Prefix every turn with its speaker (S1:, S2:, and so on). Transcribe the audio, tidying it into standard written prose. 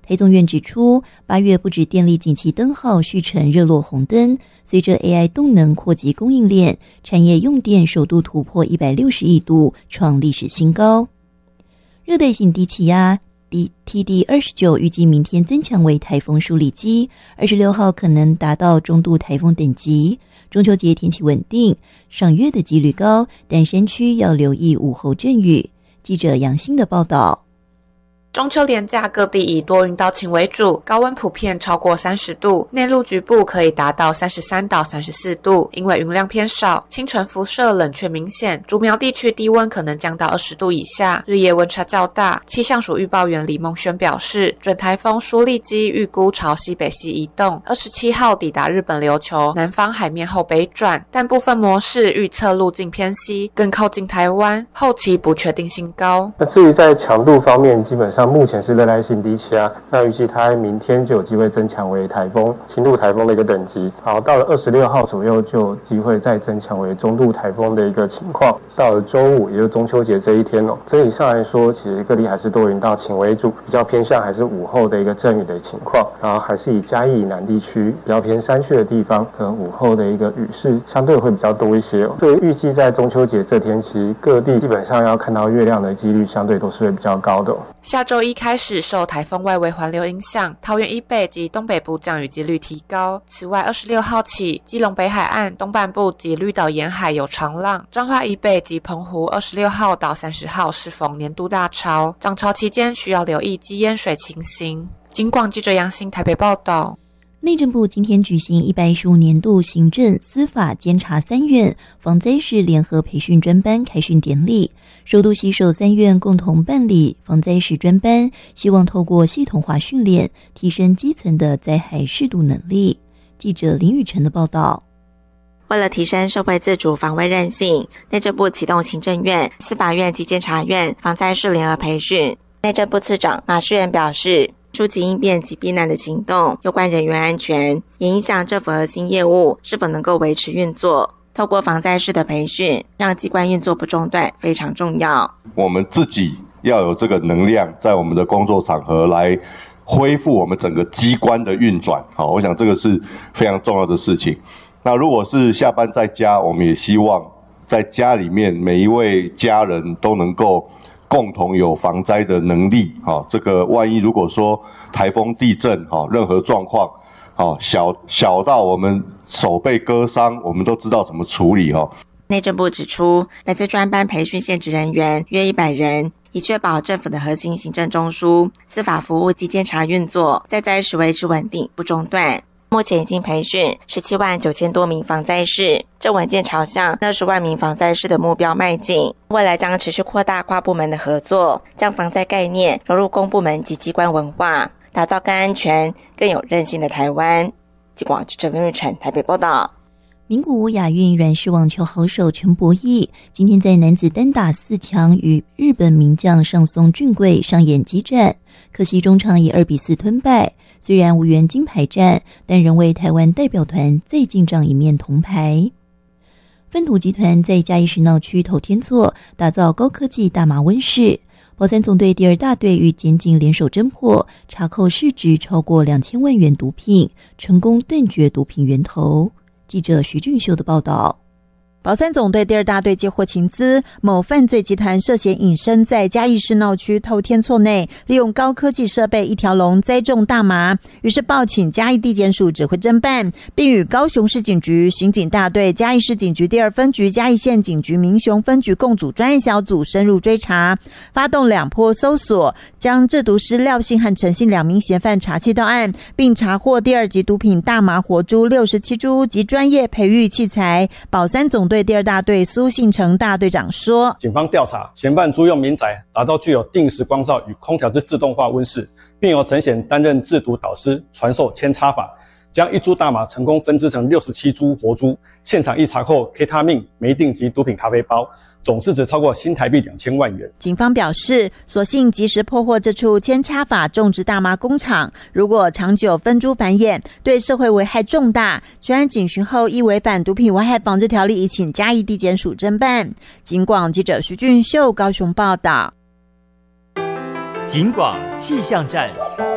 S1: 台总院指出，8月不止电力景气灯号续成热络红灯，随着 AI 动能扩及供应链，产业用电首度突破160亿度，创历史新高。热带性低气压TD29预计明天增强为台风舒力基，26号可能达到中度台风等级。中秋节天气稳定，赏月的几率高，但山区要留意午后阵雨。记者杨欣的报道。
S2: 中秋连假各地以多云到晴为主，高温普遍超过30度，内陆局部可以达到33到34度。因为云量偏少，清晨辐射冷却明显，竹苗地区低温可能降到20度以下，日夜温差较大。气象署预报员李梦轩表示，准台风舒力基预估朝西北西移动，27号抵达日本琉球南方海面后北转，但部分模式预测路径偏西，更靠近台湾，后期不确定性高。
S3: 那至于在强度方面，基本上目前是热带性低气压，那预计它明天就有机会增强为台风、轻度台风的一个等级。好，到了26号左右就有机会再增强为中度台风的一个情况。到了周五，也就是中秋节这一天整体上来说，其实各地还是多云到晴为主，比较偏向还是午后的一个阵雨的情况。然后还是以嘉义以南地区比较偏山区的地方，可能午后的一个雨势相对会比较多一些。所以预计在中秋节这天，其实各地基本上要看到月亮的几率相对都是会比较高的。
S2: 下周一开始受台风外围环流影响，桃园以北及东北部降雨几率提高。此外26号起，基隆北海岸东半部及绿岛沿海有长浪，彰化以北及澎湖26号到30号适逢年度大潮，涨潮期间需要留意积淹水情形。警广记者杨欣台北报道。
S1: 内政部今天举行115年度行政、司法、监察3院防灾事联合培训专班开训典礼，首度携手3院共同办理防灾事专班，希望透过系统化训练，提升基层的灾害识读能力。记者林雨晨的报道。
S4: 为了提升社会自主防卫韧性，内政部启动行政院、司法院及监察院防灾事联合培训。内政部次长马世元表示，初级应变及避难的行动有关人员安全，也影响政府核心业务是否能够维持运作。透过防灾式的培训，让机关运作不中断非常重要。
S5: 我们自己要有这个能量，在我们的工作场合来恢复我们整个机关的运转。好，我想这个是非常重要的事情。那如果是下班在家，我们也希望在家里面每一位家人都能够共同有防灾的能力。这个万一如果说台风、地震，任何状况，小到我们手被割伤，我们都知道怎么处理。
S4: 内政部指出，本次专班培训现职人员约100人，以确保政府的核心行政中枢、司法服务及监察运作在灾时维持稳定不中断。目前已经培训17万9千多名防灾士，正稳健朝向20万名防灾士的目标迈进。未来将持续扩大跨部门的合作，将防灾概念融入公部门及机关文化，打造更安全、更有韧性的台湾。警广记者林日晨台北报道。
S1: 名古屋亚运软式网球好手陈柏毅今天在男子单打4强与日本名将上松俊贵上演激战，可惜中场以2-4吞败。虽然无缘金牌战，但仍为台湾代表团再进账一面铜牌。芬土集团在嘉义市闹区头天厝打造高科技大麻温室，保三总队第2大队与检警联手侦破，查扣市值超过2000万元毒品，成功断绝毒品源头。记者徐俊秀的报道。
S6: 保三总队第2大队接获情资，某犯罪集团涉嫌隐身在嘉义市闹区头天厝内，利用高科技设备一条龙栽种大麻，于是报请嘉义地检署指挥侦办，并与高雄市警局刑警大队、嘉义市警局第2分局、嘉义县警局民雄分局共组专案小组深入追查，发动2波搜索，将制毒师廖姓和陈姓2名嫌犯查缉到案，并查获第2级毒品大麻活株67株及专业培育器材。保三总队第2大队苏信成大队长说，
S7: 警方调查嫌犯租用民宅打造具有定时光照与空调之自动化温室，并由陈显担任制毒导师，传授扦插法，将1株大麻成功分支成67株活株，现场亦查扣 K 他命、梅定及毒品咖啡包，总市值超过新台币2000万元。
S6: 警方表示，所幸及时破获这处扦插法种植大麻工厂，如果长久分株繁衍，对社会危害重大。全案警询后，依违反毒品危害防治条例，已请嘉义地检署侦办。警广记者徐俊秀高雄报道。
S8: 警广气象站。